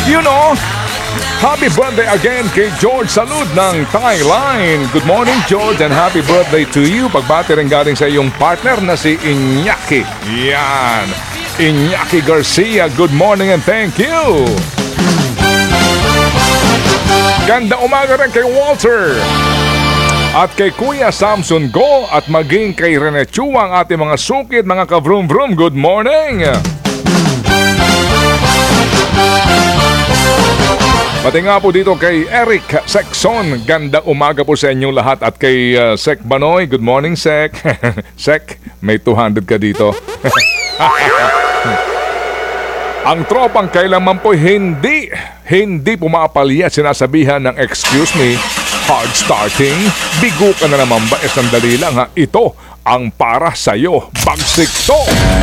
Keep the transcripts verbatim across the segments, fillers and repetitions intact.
You know, happy birthday again kay George Salud ng Thailand. Good morning, George, and happy birthday to you. Pagbati rin galing sa iyong partner na si Iñaki. Yan, Iñaki Garcia, good morning and thank you. Ganda umaga rin kay Walter at kay Kuya Samson Go at maging kay Rene Chua, ang ating mga sukit, mga ka-vroom-vroom. Good morning. Pati nga po dito kay Eric Sexon. Ganda umaga po sa inyong lahat. At kay uh, Sek Banoy. Good morning, Sek. Sek, may two hundred ka dito. Ang tropang kailanman po hindi, hindi pumapalya at sinasabihan ng excuse me, hard starting. Bigo ka na naman ba? E sandali lang ha. Ito ang para sa'yo. Bagsik to!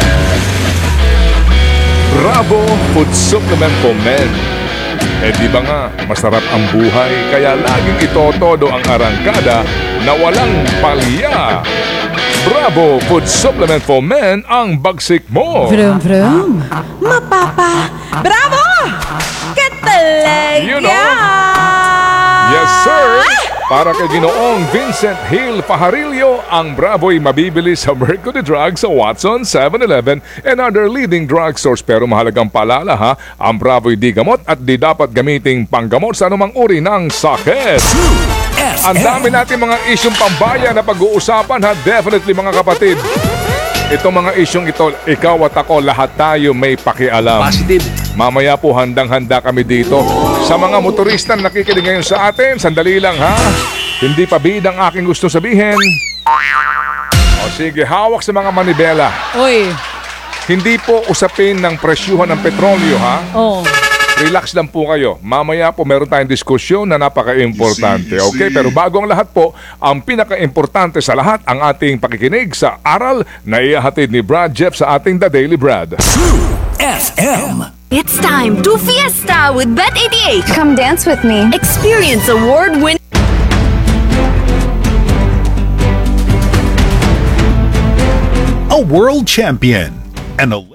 Bravo Food Supplement for Men. Eh di ba nga, masarap ang buhay, kaya laging itotodo ang arangkada na walang palya. Bravo Food Supplement for Men ang bagsik mo. Vroom vroom. Mapapa. Bravo! Katalag. You know? Yes, sir. Para kay Ginoong Vincent Hill Pajarillo, ang Bravo'y mabibili sa Mercury Drug sa Watson, seven eleven and other leading drugstores. Pero mahalagang paalala ha, ang Bravo'y di gamot at di dapat gamiting panggamot sa anumang uri ng sakit. Ang dami natin mga isyong pambayan na pag-uusapan ha, definitely mga kapatid. Itong mga isyong ito, ikaw at ako, lahat tayo may pakialam. Positive. Mamaya po handang-handa kami dito. Sa mga motorista na nakikinig ngayon sa atin, sandali lang ha. Hindi pa bidang aking gusto sabihin. O sige, hawak sa mga manibela. Uy. Hindi po usapin ng presyuhan ng petrolyo ha. Oh. Relax lang po kayo. Mamaya po meron tayong diskusyon na napaka-importante. Okay? Pero bago ang lahat po, ang pinaka-importante sa lahat, ang ating pakikinig sa aral na ihahatid ni Brad Jeff sa ating The Daily Brad. F M. It's time to fiesta with Bet eighty-eight. Come dance with me. Experience award-winning A world champion. An Olympic.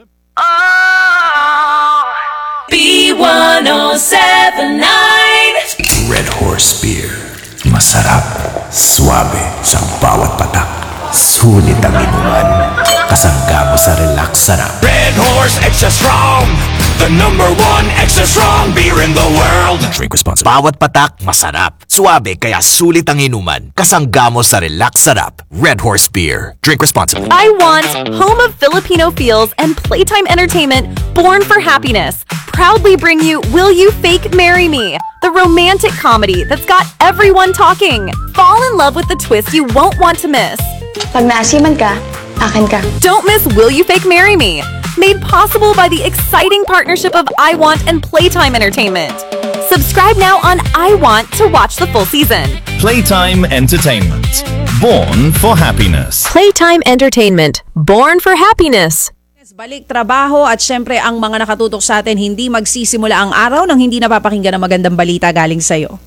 B one oh seven nine. Red Horse Beer. Masarap, suabe sa bawat patak. Sulit ang inuman. Kasangga mo sa relax sarap. Red Horse Extra Strong, the number one extra strong beer in the world. Drink responsibly. Bawat patak, masarap. Suabe, kaya sulit ang inuman. Kasangga mo sa relax sarap. Red Horse Beer. Drink responsibly. I Want, home of Filipino feels and playtime entertainment, born for happiness, proudly bring you Will You Fake Marry Me? The romantic comedy that's got everyone talking. Fall in love with the twist you won't want to miss. Pag naasiman ka, akin ka. Don't miss Will You Fake Marry Me? Made possible by the exciting partnership of I Want and Playtime Entertainment. Subscribe now on I Want to watch the full season. Playtime Entertainment. Born for happiness. Playtime Entertainment. Born for happiness. Balik trabaho at syempre ang mga nakatutok sa atin, hindi magsisimula ang araw nang hindi napapakinggan ng magandang balita galing sa'yo.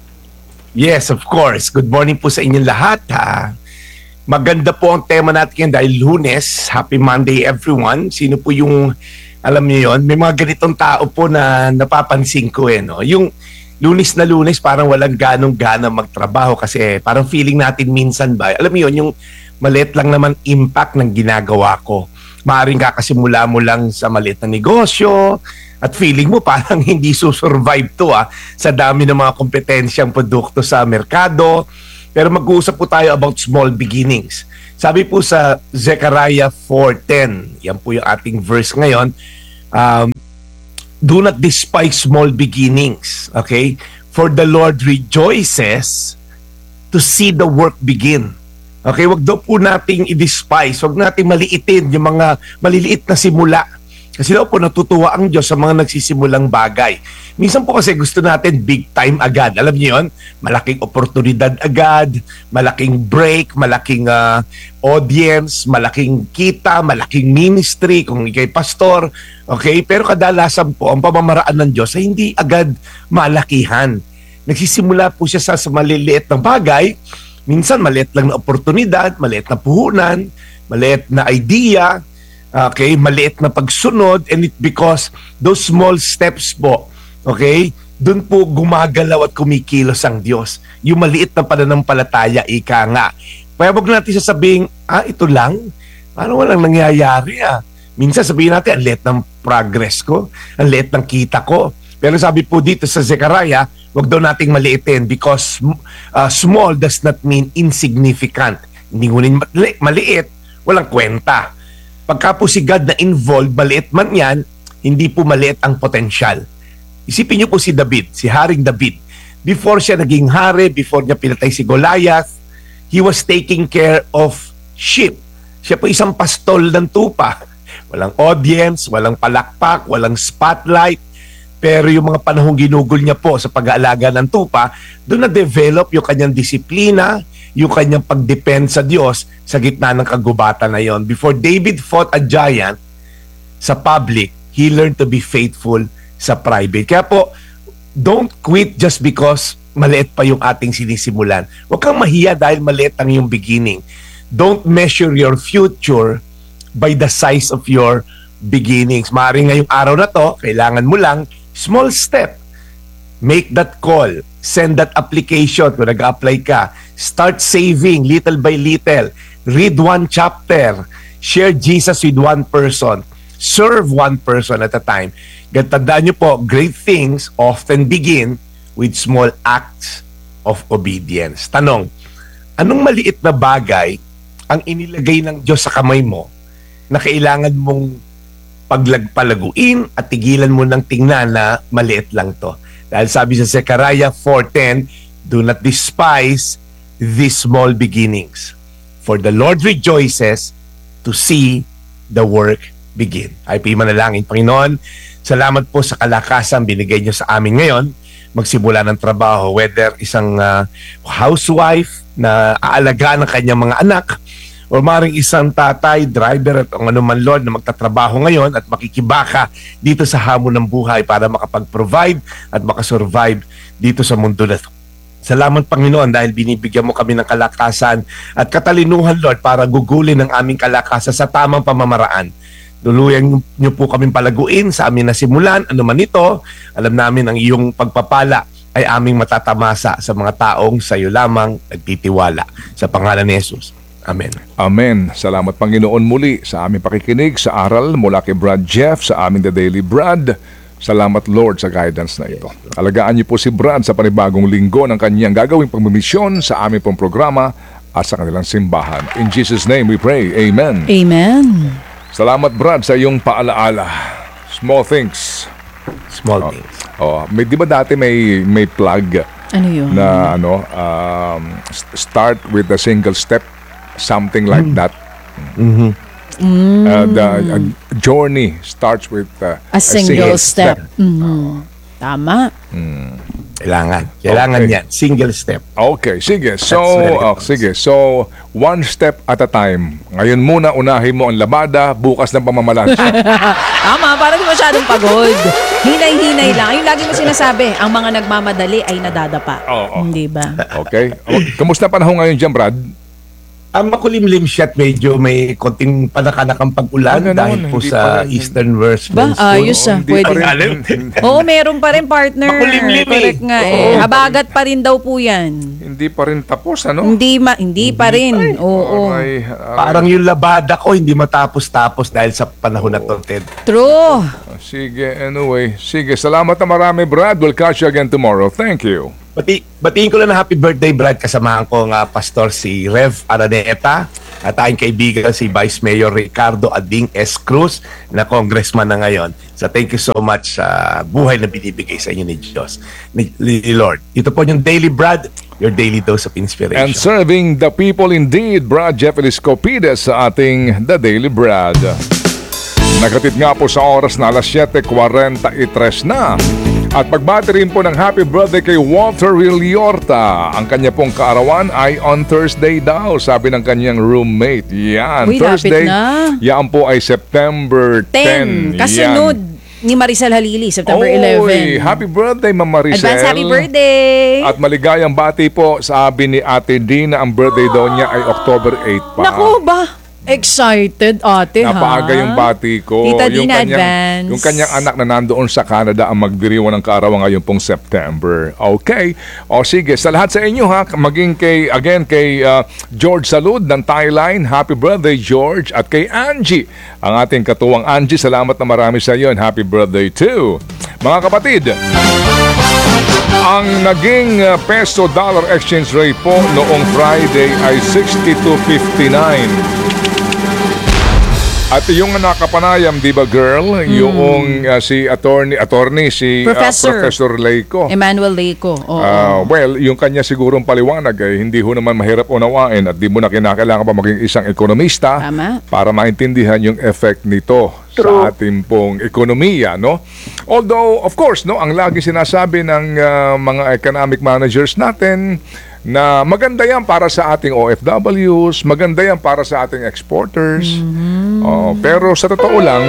Yes, of course. Good morning po sa inyong lahat ha. Maganda po ang tema natin ngayon dahil Lunes. Happy Monday everyone. Sino po yung, alam niyo yon, may mga ganitong tao po na napapansin ko eh. No? Yung Lunes na Lunes parang walang ganong gana magtrabaho kasi parang feeling natin minsan ba, alam niyo yon, yung maliit lang naman impact ng ginagawa ko. Maaring kakasimula mo lang sa maliit na negosyo at feeling mo parang hindi susurvive to ah, sa dami ng mga kompetensyang produkto sa merkado. Pero mag-uusap po tayo about small beginnings. Sabi po sa Zechariah four ten, yan po yung ating verse ngayon, um, do not despise small beginnings, okay? For the Lord rejoices to see the work begin. Okay, wag daw po nating i-despise, wag nating maliitin yung mga maliliit na simula. Kasi daw po natutuwa ang Diyos sa mga nagsisimulang bagay. Minsan po kasi gusto natin big time agad. Alam niyo yun? Malaking oportunidad agad, malaking break, malaking uh, audience, malaking kita, malaking ministry, kung ikay pastor. Okay? Pero kadalasan po, ang pamamaraan ng Diyos ay hindi agad malakihan. Nagsisimula po siya sa, sa maliliit na bagay. Minsan maliit lang na oportunidad, maliit na puhunan, maliit na idea, okay, maliit na pagsunod, and it because those small steps po, Okay? Doon po gumagalaw at kumikilos ang Diyos. Yung maliit na pananampalataya, ika nga. Kaya wag natin sasabihin, ah, ito lang? Parang walang nangyayari ah. Minsan sabihin natin, ang liit ng progress ko, ang liit ng kita ko. Pero sabi po dito sa Zechariah, wag daw nating maliitin because uh, small does not mean insignificant. Hindi ngunin mali- maliit, walang kwenta. Pagka po si God na involved, maliit man yan, hindi po maliit ang potensyal. Isipin niyo po si David, si Haring David. Before siya naging hari, before niya pinatay si Goliath, he was taking care of sheep. Siya po isang pastol ng tupa. Walang audience, walang palakpak, walang spotlight. Pero yung mga panahong ginugol niya po sa pag-aalaga ng tupa, doon na-develop yung kanyang disiplina, yung kanyang pag-depend sa Diyos sa gitna ng kagubatan na yon. Before David fought a giant sa public, he learned to be faithful sa private. Kaya po, don't quit just because maliit pa yung ating sinisimulan. Huwag kang mahiya dahil maliit ang yung beginning. Don't measure your future by the size of your beginnings. Maaaring ngayong araw na to, kailangan mo lang small step. Make that call. Send that application kung nag-apply ka. Start saving little by little. Read one chapter. Share Jesus with one person. Serve one person at a time. Tandaan nyo po, great things often begin with small acts of obedience. Tanong, anong maliit na bagay ang inilagay ng Diyos sa kamay mo na kailangan mong paglagpalaguin at tigilan mo ng tingnan na maliit lang to? Dahil sabi sa Zechariah four ten, do not despise these small beginnings, for the Lord rejoices to see the work begin. Ay po yung manalangin. Panginoon, salamat po sa kalakasan binigay niyo sa amin ngayon magsimula ng trabaho, whether isang uh, housewife na aalagaan ng kanyang mga anak o maring isang tatay, driver at ang anuman Lord na magtatrabaho ngayon at makikibaka dito sa hamon ng buhay para makapag-provide at makasurvive dito sa mundo na ito. Salamat Panginoon dahil binibigyan mo kami ng kalakasan at katalinuhan Lord para gugulin ang aming kalakasan sa tamang pamamaraan. Tuluyan niyo po kaming palaguin sa amin na simulan, ano man ito. Alam namin ang iyong pagpapala ay aming matatamasa sa mga taong sa iyo lamang nagtitiwala. Sa pangalan ni Jesus. Amen. Amen. Salamat Panginoon muli sa aming pakikinig sa aral mula kay Brad Jeff sa aming The Daily Brad. Salamat Lord sa guidance na ito. Alagaan niyo po si Brad sa panibagong linggo ng kanyang gagawing pagmimisyon sa aming pong programa at sa kanilang simbahan. In Jesus' name we pray. Amen. Amen. Salamat Brad sa iyong paalaala. Small things. Small oh, things. Oh, may di ba dati may may plug Ano yun? na ano um, st- start with a single step, something like that. Mm-hmm. Mm. Uh, the uh, journey starts with uh, A single, step. Mhm. Tama. Mm. Kailangan. Kailangan Okay. yan. Single step. Okay, sige. So, That's very oh, good. sige. So, one step at a time. Ngayon muna, unahin mo ang labada, bukas ng pamamalansya. Tama, para di masyadong pagod. Hinay-hinay lang. Yung lagi mo sinasabi, ang mga nagmamadali ay nadadapa. Oo. Hindi ba? Okay? O, kamusta panahon ngayon dyan, Brad? Ang makulimlim siya at medyo may konting panakanakang pag-ulan Ah, ganun. dahil po Hindi sa pa rin. Eastern West Ba, Monsoon. ayos ah. Hindi Pwede. pa rin. Alam. Oo, meron pa rin partner. Makulimlim eh. Correct nga eh. Oo. Habagat pa rin daw po yan. Hindi pa rin tapos, ano? Hindi ma hindi pa rin. Oo. Aray, aray. Parang yung labada ko hindi matapos-tapos dahil sa panahon na to, Ted. True. Sige, anyway. Sige, salamat na marami, Brad. We'll catch you again tomorrow. Thank you. Bati, batiin ko lang na happy birthday, Brad. Kasamahan ko nga pastor si Rev Araneta at aking kaibigan si Vice Mayor Ricardo Ading S. Cruz na congressman na ngayon. So thank you so much sa buhay na binibigay sa inyo ni Diyos, ni, ni Lord. Ito po yung Daily Brad, your daily dose of inspiration. And serving the people indeed, Brad Jeff Eliscopides sa ating The Daily Brad. Nagatit nga po sa oras na alas siyete forty-three na. At pagbati rin po ng happy birthday kay Walter Rilliorta. Ang kanya pong kaarawan ay on Thursday daw, sabi ng kanyang roommate. Yan, Uy, Thursday. lapit na. Yan po ay September ten. ten. Kasunod ni Maricel Halili, September Oy, eleven. happy birthday, Ma'am Maricel. Advance happy birthday. At maligayang bati po, sabi ni Ate Dina, ang birthday daw niya ay October eight pa. Naku ba? Excited, ate, ha? Napaaga yung bati ko. Tita yung Dina, kanyang, advance. yung kanyang anak na nandoon sa Canada ang magdiriwang ng kaarawan ngayon pong September. Okay. O sige, sa lahat sa inyo ha, maging kay, again, kay uh, George Salud ng Thailine. Happy birthday, George. At kay Angie, ang ating katuwang Angie, salamat na marami sa iyo and happy birthday too. Mga kapatid, ang naging uh, peso-dollar exchange rate po noong Friday ay sixty-two fifty-nine. At yung nakapanayam, di ba girl, mm. yung uh, si attorney, attorney si Professor, uh, Professor Leico. Emmanuel Leico. Oo. Uh, well, yung kanya sigurong paliwanag ay hindi ho naman mahirap unawain at di mo na kinakailangan pa maging isang ekonomista. Tama. Para maintindihan yung effect nito True. Sa ating pong ekonomiya, no? Although, of course, no, ang lagi sinasabi ng uh, mga economic managers natin na maganda yan para sa ating O F Ws, maganda yan para sa ating exporters. Mm-hmm. Oh, pero sa totoo lang,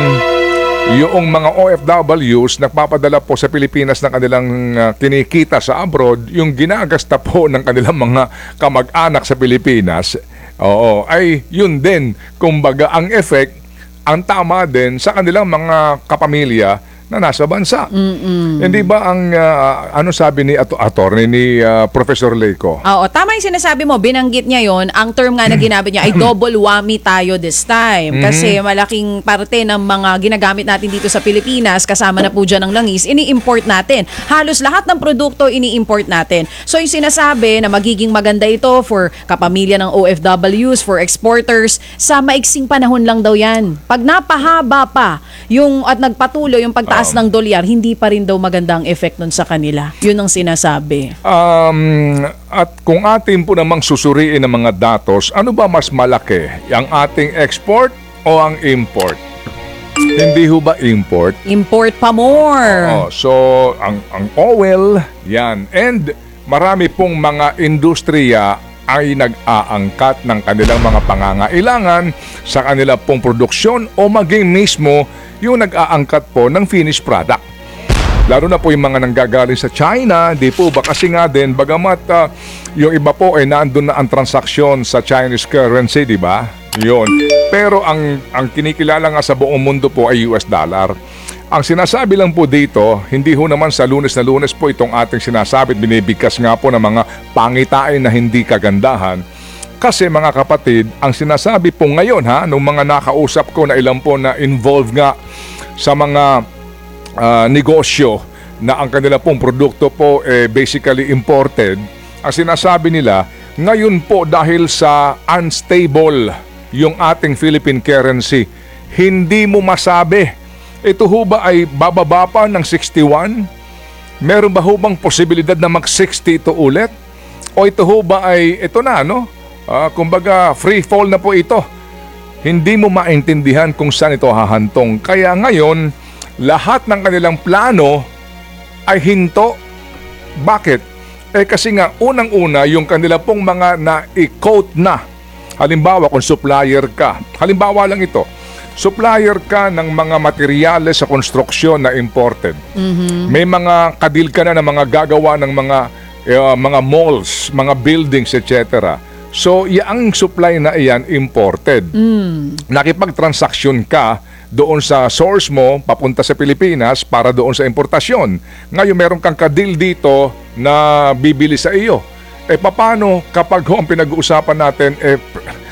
yung mga O F Ws nagpapadala po sa Pilipinas ng kanilang uh, kinikita sa abroad, yung ginagasta po ng kanilang mga kamag-anak sa Pilipinas, oo, ay yun din, kumbaga ang effect, ang tama din sa kanilang mga kapamilya na nasa bansa. Mm-mm. Hindi ba ang uh, ano sabi ni ato attorney ni uh, Professor Leico? Oo, tama yung sinasabi mo, binanggit niya yon. Ang term nga na ginamit niya ay double whammy tayo this time. Mm-hmm. Kasi malaking parte ng mga ginagamit natin dito sa Pilipinas, kasama na po dyan ng langis, ini-import natin. Halos lahat ng produkto ini-import natin. So yung sinasabi na magiging maganda ito for kapamilya ng O F Ws, for exporters, sa maiksing panahon lang daw yan. Pag napahaba pa yung at nagpatuloy yung pagtaas um, ng dolyar, hindi pa rin daw magandang effect nun sa kanila. Yun ang sinasabi. Um, at kung atin po namang susuriin ng mga datos, ano ba mas malaki? Ang ating export o ang import? Hindi ho ba import? Import pa more. Oo, so, ang, ang oil, yan. And marami pong mga industriya ay nag-aangkat ng kanilang mga pangangailangan sa kanila pong produksyon o maging mismo yung nag-aangkat po ng finished product. Lalo na po yung mga nanggagaling sa China, di po ba? Kasi nga din, bagamat uh, yung iba po ay nandun na ang transaksyon sa Chinese currency, di ba? Yun. Pero ang, ang kinikilala nga sa buong mundo po ay U S dollar. Ang sinasabi lang po dito, hindi ho naman sa lunes na lunes po itong ating sinasabi, binibigkas nga po ng mga pangitain na hindi kagandahan. Kasi mga kapatid, ang sinasabi po ngayon ha, nung mga nakausap ko na ilan po na involved nga sa mga uh, negosyo na ang kanila pong produkto po eh, basically imported, ang sinasabi nila, ngayon po dahil sa unstable yung ating Philippine currency, hindi mo masabi, ito ho ba ay bababa pa ng sixty-one? Meron ba ho bang posibilidad na mag-sixty ito ulit? O ito ho ba ay, ito na, no? Uh, kumbaga, free fall na po ito. Hindi mo maintindihan kung saan ito hahantong. Kaya ngayon, lahat ng kanilang plano ay hinto. Bakit? Eh kasi nga, unang-una, yung kanila pong mga na-quote na. Halimbawa, kung supplier ka. Halimbawa lang ito. Supplier ka ng mga materyales sa konstruksyon na imported. Mm-hmm. May mga kadil ka na ng mga gagawa ng mga uh, mga malls, mga buildings, et cetera. So, yung supply na iyan imported. Mm. Nakipagtransaksyon ka doon sa source mo papunta sa Pilipinas para doon sa importasyon. Ngayon, meron kang kadil dito na bibili sa iyo. Eh, paano kapag ho ang pinag-uusapan natin eh,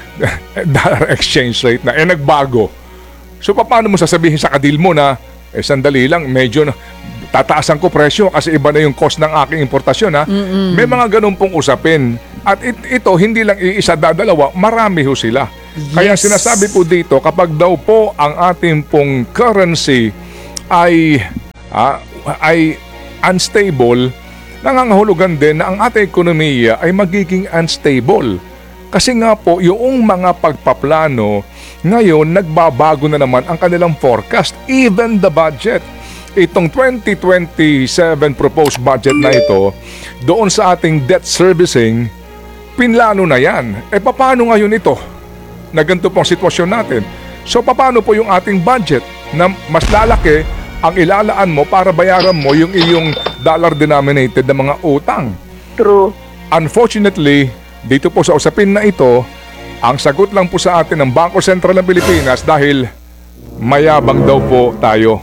dollar exchange rate na eh nagbago? So, paano mo sasabihin sa kadil mo na, eh, sandali lang, medyo na, tataasan ko presyo kasi iba na yung cost ng aking importasyon, ha? Mm-mm. May mga ganun pong usapin. At it, ito, hindi lang iisa, dadalawa, marami ho sila. Yes. Kaya sinasabi po dito, kapag daw po ang ating pong currency ay, ah, ay unstable, nangangahulugan din na ang ating ekonomiya ay magiging unstable. Kasi nga po, yung mga pagpaplano, ngayon, nagbabago na naman ang kanilang forecast, even the budget. Itong twenty twenty-seven proposed budget na ito, doon sa ating debt servicing, pinlano na yan. Eh, paano ngayon ito? Na ganito pong sitwasyon natin. So, paano po yung ating budget na mas lalaki ang ilalaan mo para bayaran mo yung iyong dollar-denominated na mga utang? True. Unfortunately, dito po sa usapin na ito, Ang sagot lang po sa atin ng Bangko Sentral ng Pilipinas dahil mayabang daw po tayo.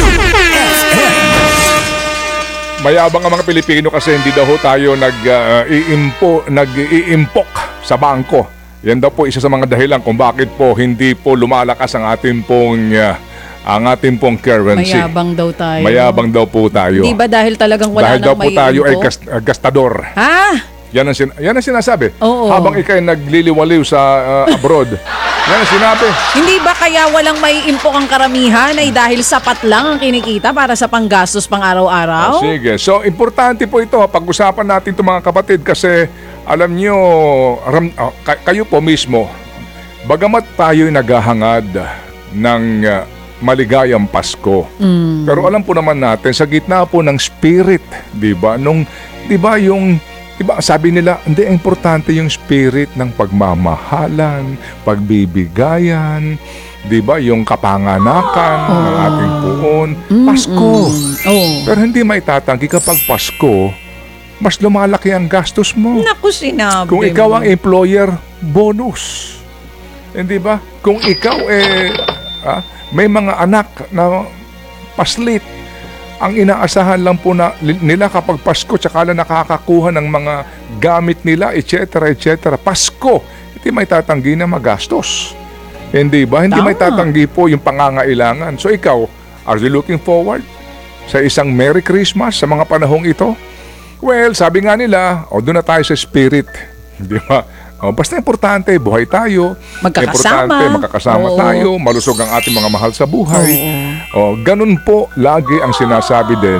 Mayabang ang mga Pilipino kasi hindi daw ho tayo nag-iimpo, nag-iimpok sa bangko. Yan daw po isa sa mga dahilan kung bakit po hindi po lumalakas ang ating pong uh, ang ating pong currency. Mayabang daw tayo. Mayabang daw po tayo. Di ba dahil talagang wala dahil nang daw po may tayo ay info? gas- uh, gastador. Ha? Yan ang, sin- yan ang sinasabi. Oo. Habang ikay nagliliwaliw sa uh, abroad. Yan ang sinabi. Hindi ba kaya walang may impok ang karamihan ay dahil sapat lang ang kinikita para sa panggastos pang araw-araw? Ah, sige. So, importante po ito. Pag-usapan natin ito mga kapatid kasi alam nyo, ram, ah, kayo po mismo, bagamat tayo'y naghahangad ng uh, maligayang Pasko. Mm. Pero alam po naman natin, sa gitna po ng spirit, di ba? Nung, di ba yung, di ba sabi nila, hindi, importante yung spirit ng pagmamahalan, pagbibigayan, di ba? Yung kapanganakan oh. ng ating puon. Pasko. Mm-mm. Oh. Pero hindi maitatanggi kapag Pasko, mas lumalaki ang gastos mo. Naku, sinabi Kung ikaw mo. ang employer, bonus. Hindi ba? Kung ikaw eh, ah, may mga anak na paslit, ang inaasahan lang po na nila kapag Pasko tsaka lang nakakakuha ng mga gamit nila, et cetera, et cetera. Pasko, hindi may tatanggi na magastos. Hindi ba? Hindi Tama. may tatanggi po yung pangangailangan. So ikaw, are you looking forward sa isang Merry Christmas sa mga panahong ito? Well, sabi nga nila, o doon na tayo sa spirit. Di ba? O, basta importante, buhay tayo. Magkakasama. Importante, magkakasama Oo. tayo. Malusog ang ating mga mahal sa buhay. O, ganun po lagi ang sinasabi din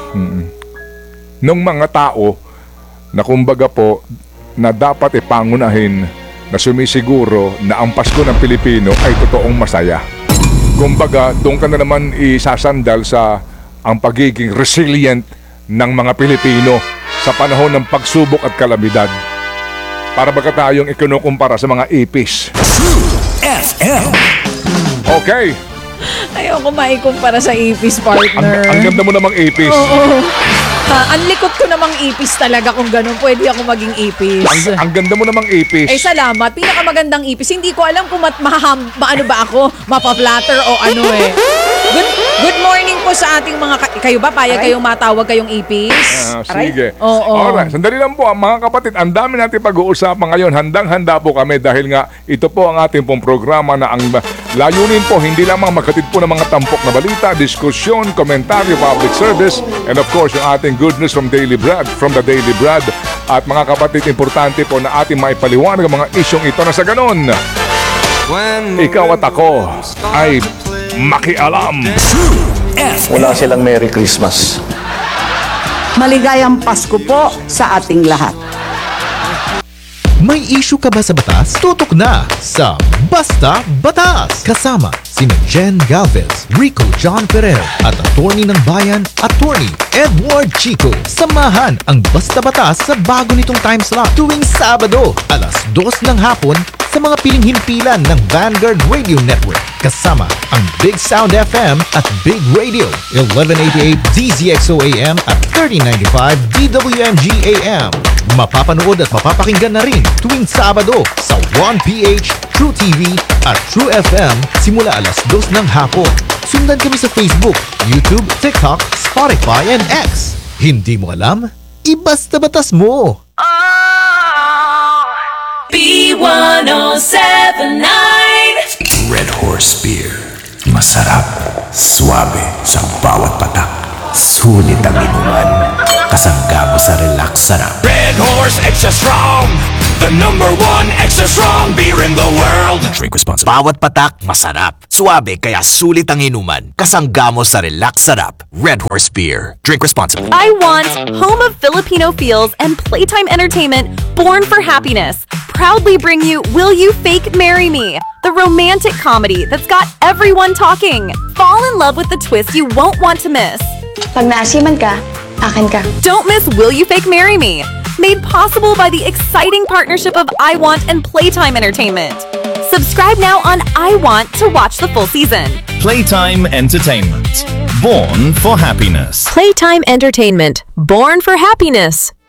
ng mga tao na kumbaga po na dapat ipangunahin na sumisiguro na ang Pasko ng Pilipino ay totoong masaya. Kumbaga, doon ka na naman isasandal sa ang pagiging resilient ng mga Pilipino sa panahon ng pagsubok at kalamidad. Para baga tayong ikinukumpara sa mga ipis. F M. Okay. Ayoko maikumpara sa ipis, partner. Ang, ang ganda mo namang ipis. Oo. Ha, ang likot ko namang ipis talaga kung ganun. Pwede ako maging ipis. Ang, ang ganda mo namang ipis. Eh, salamat. Pinakamagandang ipis. Hindi ko alam kung mat maham, maano ba ako, mapa-flatter o ano eh. Good, good morning po sa ating mga, ka- kayo ba? Payag kayong matawag kayong ipis? Ah, sige. Oo. Alright, sandali lang po mga kapatid. Ang dami natin pag-uusapan ngayon. Handang-handa po kami dahil nga ito po ang ating pong programa na ang layunin po hindi lamang magkatid po ng mga tampok na balita, diskusyon, komentaryo, public service, and of course yung ating good news from Daily Brad, from the Daily Brad. At mga kapatid, importante po na ating maipaliwanag ang mga isyong ito na sa ganon. Ikaw at ako ay makialam. Wala silang Merry Christmas. Maligayang Pasko po sa ating lahat. May issue ka ba sa batas? Tutok na sa Basta Batas! Kasama sina Jen Galvez, Rico John Ferrer at attorney ng bayan, attorney Edward Chico. Samahan ang Basta Batas sa bago nitong time slot tuwing Sabado, alas dos ng hapon sa mga piling himpilan ng Vanguard Radio Network. Kasama ang Big Sound F M at Big Radio, eleven eighty-eight D Z X O A M at thirteen ninety-five D W M G A M. Mapapanood at mapapakinggan na rin tuwing Sabado sa one P H, True T V at True F M simula alas dos ng hapon. Sundan kami sa Facebook, YouTube, TikTok, Spotify, and X. Hindi mo alam? Ibasta batas mo! B one oh seven nine Red Horse Beer. Masarap, suabe sa bawat patak. Sulit ang inuman. Kasangga mo sa relax sarap. Red Horse Extra Strong, the number one extra strong beer in the world. Drink responsibly. Bawat patak, masarap. Suabe, kaya sulit ang inuman. Kasangga mo sa relax sarap. Red Horse Beer. Drink responsibly. I want home of Filipino feels and playtime entertainment born for happiness. Proudly bring you Will You Fake Marry Me? The romantic comedy that's got everyone talking. Fall in love with the twist you won't want to miss. Pag naasiman ka, akin ka. Don't miss Will You Fake Marry Me? Made possible by the exciting partnership of I Want and Playtime Entertainment. Subscribe now on I Want to watch the full season. Playtime Entertainment. Born for happiness. Playtime Entertainment. Born for happiness.